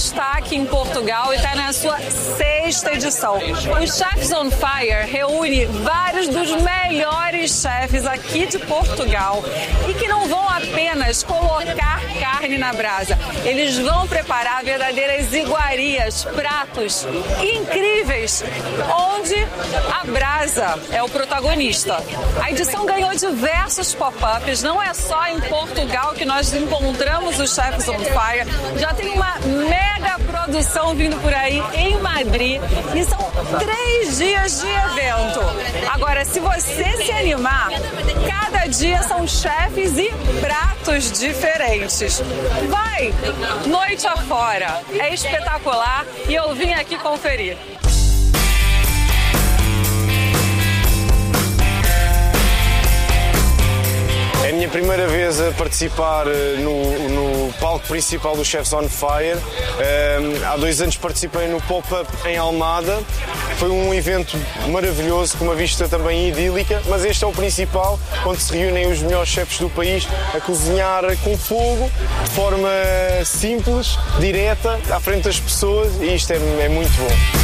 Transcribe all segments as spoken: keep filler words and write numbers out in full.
destaque em Portugal e está na sua sexta edição. O Chefs on Fire reúne vários dos melhores chefes aqui de Portugal e que não vão apenas colocar carne na brasa, eles vão preparar verdadeiras iguarias, pratos incríveis, onde a brasa é o protagonista. A edição ganhou diversos pop-ups, não é só em Portugal que nós encontramos o Chefs on Fire, já tem uma mega produção vindo por aí em Madrid e são três dias de evento. Agora, se você se animar, cada dia são chefes e pratos diferentes. Vai, noite afora, é espetacular e eu vim aqui conferir. É a minha primeira vez a participar no, no palco principal do Chefs on Fire. Um, há dois anos participei no Pop-Up em Almada. Foi um evento maravilhoso, com uma vista também idílica, mas este é o principal, onde se reúnem os melhores chefes do país a cozinhar com fogo, de forma simples, direta, à frente das pessoas, e isto é, é muito bom.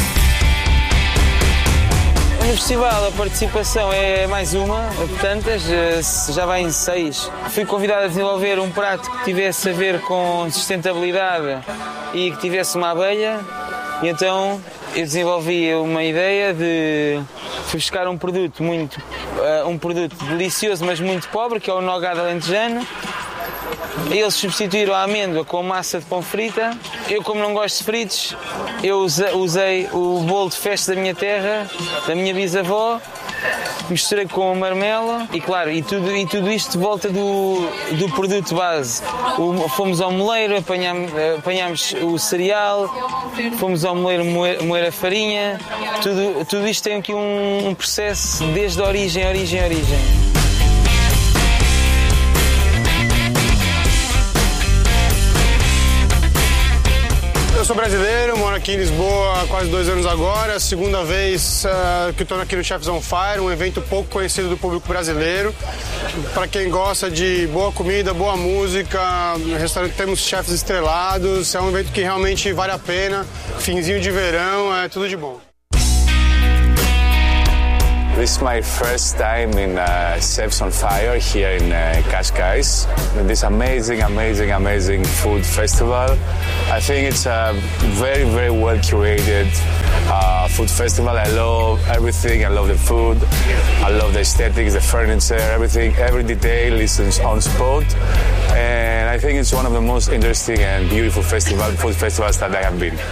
No festival a participação é mais uma, tantas, já vai em seis. Fui convidado a desenvolver um prato que tivesse a ver com sustentabilidade e que tivesse uma abelha, e então eu desenvolvi uma ideia de buscar um produto muito, um produto delicioso, mas muito pobre, que é o nogado alentejano. Eles substituíram a amêndoa com massa de pão frita. Eu, como não gosto de fritos, eu usei o bolo de festa da minha terra, da minha bisavó, misturei com marmelo e, claro, e tudo, e tudo isto de volta do, do produto base. O, fomos ao moleiro, apanhamos, apanhamos o cereal, fomos ao moleiro moer, moer a farinha. Tudo, tudo isto tem aqui um, um processo desde a origem, origem, origem. Eu sou brasileiro, moro aqui em Lisboa há quase dois anos agora, a segunda vez uh, que estou aqui no Chefs on Fire, um evento pouco conhecido do público brasileiro. Para quem gosta de boa comida, boa música, no restaurante temos chefes estrelados, é um evento que realmente vale a pena, finzinho de verão, é tudo de bom. This is my first time in uh, Chefs on Fire here in uh, Cascais. This amazing, amazing, amazing food festival. I think it's a very, very well curated uh, food festival. I love everything. I love the food. I love the aesthetics, the furniture, everything. Every detail is on spot. And I think it's one of the most interesting and beautiful festival, food festivals that I have been.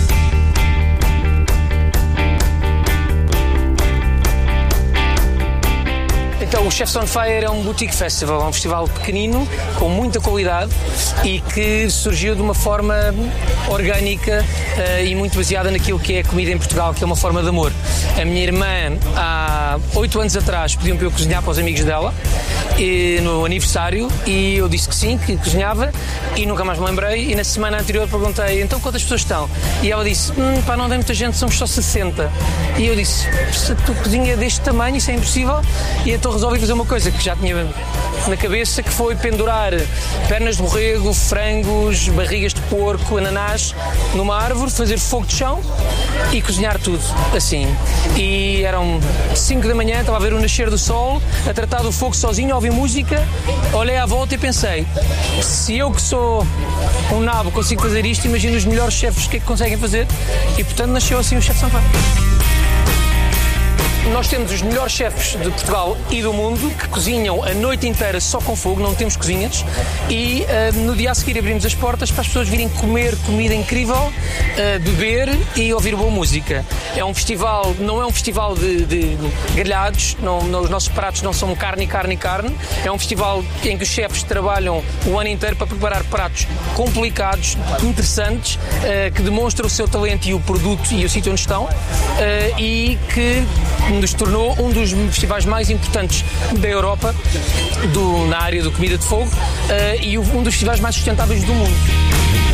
Então, o Chefs on Fire é um boutique festival, é um festival pequenino, com muita qualidade e que surgiu de uma forma orgânica uh, e muito baseada naquilo que é a comida em Portugal, que é uma forma de amor. A minha irmã, há oito anos atrás, pediu-me para eu cozinhar para os amigos dela e, no aniversário, e eu disse que sim, que cozinhava, e nunca mais me lembrei. E na semana anterior perguntei, então quantas pessoas estão? E ela disse, hum, pá, não tem muita gente, somos só sessenta. E eu disse, se tu cozinha deste tamanho, isso é impossível. E então resolvi fazer uma coisa que já tinha na cabeça, que foi pendurar pernas de borrego, frangos, barrigas de porco, ananás numa árvore, fazer fogo de chão e cozinhar tudo assim. E eram cinco da manhã, estava a ver o nascer do sol, a tratar do fogo sozinho, a ouvir música, olhei à volta e pensei, se eu que sou um nabo consigo fazer isto, imagino os melhores chefes o que é que conseguem fazer, e portanto nasceu assim o Chefs on Fire. Nós temos os melhores chefes de Portugal e do mundo que cozinham a noite inteira só com fogo, não temos cozinhas, e uh, no dia a seguir abrimos as portas para as pessoas virem comer comida incrível, uh, beber e ouvir boa música. É um festival, não é um festival de, de grelhados, não, não, os nossos pratos não são carne, carne, carne. É um festival em que os chefes trabalham o ano inteiro para preparar pratos complicados, interessantes, uh, que demonstram o seu talento e o produto e o sítio onde estão, uh, e que nos tornou um dos festivais mais importantes da Europa do, na área da comida de fogo, uh, e um dos festivais mais sustentáveis do mundo.